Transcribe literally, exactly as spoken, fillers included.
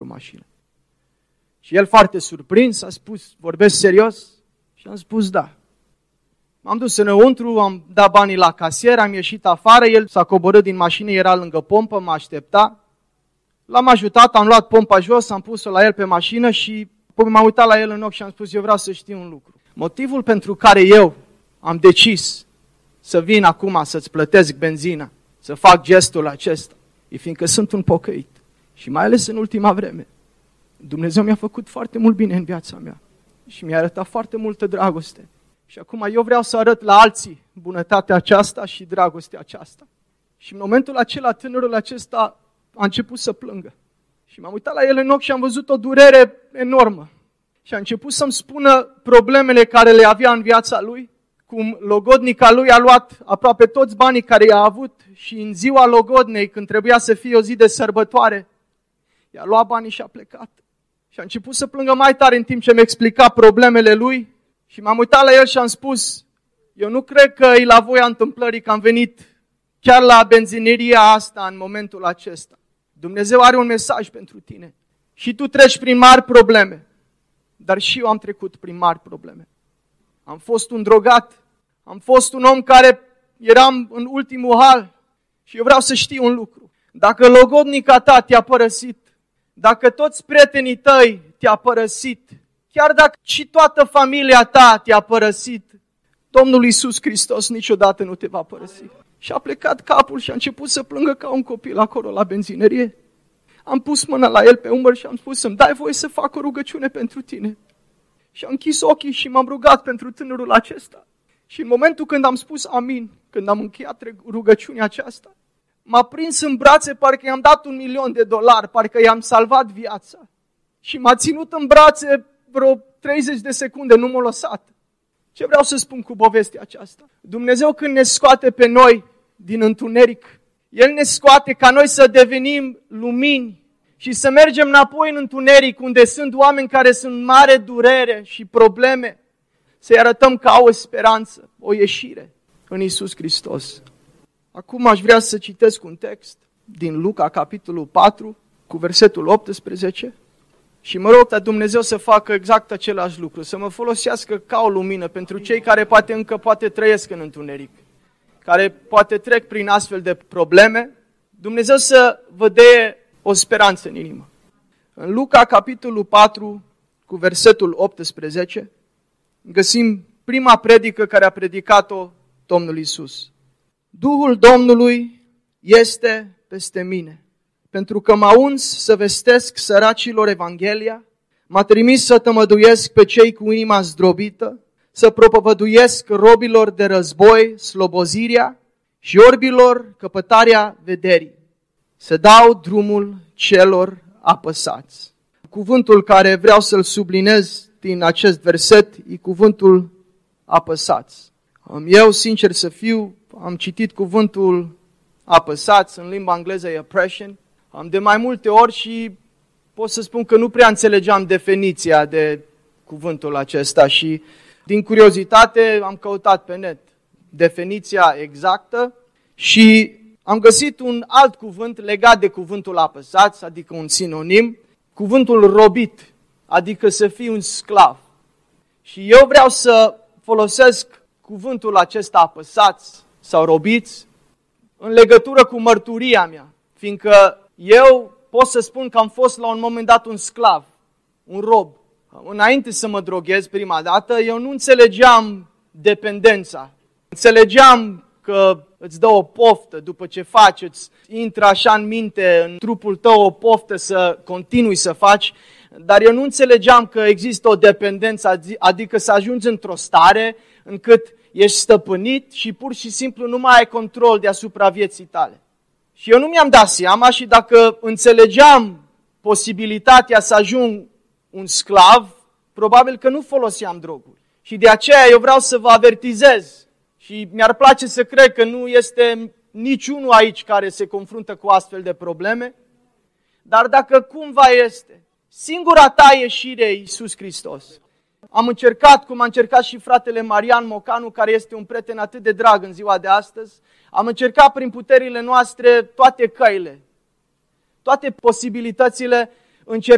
mașină. Și el foarte surprins a spus, vorbesc serios? Și am spus da. M-am dus înăuntru, am dat banii la casier, am ieșit afară, el s-a coborât din mașină, era lângă pompă, mă aștepta. L-am ajutat, am luat pompa jos, am pus-o la el pe mașină și apoi m-am uitat la el în ochi și am spus, eu vreau să știu un lucru. Motivul pentru care eu am decis să vin acum să-ți plătesc benzina, să fac gestul acesta, e fiindcă sunt un pocăit. Și mai ales în ultima vreme, Dumnezeu mi-a făcut foarte mult bine în viața mea și mi-a arătat foarte multă dragoste. Și acum eu vreau să arăt la alții bunătatea aceasta și dragostea aceasta. Și în momentul acela, tânărul acesta a început să plângă. Și m-am uitat la el în ochi și am văzut o durere enormă. Și a început să-mi spună problemele care le avea în viața lui, cum logodnica lui a luat aproape toți banii care i-a avut și în ziua logodnei, când trebuia să fie o zi de sărbătoare, i-a luat banii și a plecat. Și a început să plângă mai tare în timp ce mi explica problemele lui și m-am uitat la el și am spus, eu nu cred că e la voia întâmplării că am venit chiar la benzineria asta în momentul acesta. Dumnezeu are un mesaj pentru tine. Și tu treci prin mari probleme, dar și eu am trecut prin mari probleme. Am fost un drogat, am fost un om care eram în ultimul hal și eu vreau să știu un lucru. Dacă logodnica ta te-a părăsit, dacă toți prietenii tăi te-a părăsit, chiar dacă și toată familia ta te-a părăsit, Domnul Iisus Hristos niciodată nu te va părăsi. Și a plecat capul și a început să plângă ca un copil acolo la benzinerie. Am pus mâna la el pe umăr și am spus să-mi dai voie să fac o rugăciune pentru tine. Și am închis ochii și m-am rugat pentru tânărul acesta. Și în momentul când am spus amin, când am încheiat rugăciunea aceasta, m-a prins în brațe, parcă i-am dat un milion de dolari, parcă i-am salvat viața. Și m-a ținut în brațe vreo treizeci de secunde, nu m-a lăsat. Ce vreau să spun cu povestea aceasta? Dumnezeu când ne scoate pe noi din întuneric, El ne scoate ca noi să devenim lumini și să mergem înapoi în întuneric, unde sunt oameni care sunt în mare durere și probleme, să-i arătăm că au o speranță, o ieșire în Iisus Hristos. Acum aș vrea să citesc un text din Luca, capitolul patru, cu versetul optsprezece. Și mă rog ca Dumnezeu să facă exact același lucru, să mă folosească ca o lumină pentru cei care poate încă poate trăiesc în întuneric, care poate trec prin astfel de probleme. Dumnezeu să vă dea o speranță în inimă. În Luca, capitolul patru, cu versetul optsprezece, găsim prima predică care a predicat-o Domnul Iisus. Duhul Domnului este peste mine, pentru că m-a uns să vestesc săracilor Evanghelia, m-a trimis să tămăduiesc pe cei cu inima zdrobită, să propovăduiesc robilor de război slobozirea și orbilor căpătarea vederii, să dau drumul celor apăsați. Cuvântul care vreau să-l subliniez din acest verset e cuvântul apăsați. Eu, sincer să fiu, am citit cuvântul apăsați, în limba engleză e oppression, am de mai multe ori și pot să spun că nu prea înțelegeam definiția de cuvântul acesta și din curiozitate am căutat pe net definiția exactă și am găsit un alt cuvânt legat de cuvântul apăsați, adică un sinonim, cuvântul robit, adică să fii un sclav. Și eu vreau să folosesc cuvântul acesta apăsați sau robiți în legătură cu mărturia mea, fiindcă eu pot să spun că am fost la un moment dat un sclav, un rob. Înainte să mă droghez prima dată, eu nu înțelegeam dependența. Înțelegeam că îți dă o poftă după ce faci, îți intră așa în minte, în trupul tău o poftă să continui să faci, dar eu nu înțelegeam că există o dependență, adică să ajungi într-o stare încât ești stăpânit și pur și simplu nu mai ai control deasupra vieții tale. Și eu nu mi-am dat seama și dacă înțelegeam posibilitatea să ajung un sclav, probabil că nu foloseam droguri. Și de aceea eu vreau să vă avertizez și mi-ar place să cred că nu este niciunul aici care se confruntă cu astfel de probleme, dar dacă cumva este, singura ta ieșire e Iisus Hristos. Am încercat, cum a încercat și fratele Marian Mocanu, care este un prieten atât de drag în ziua de astăzi, am încercat prin puterile noastre toate căile, toate posibilitățile, încercăm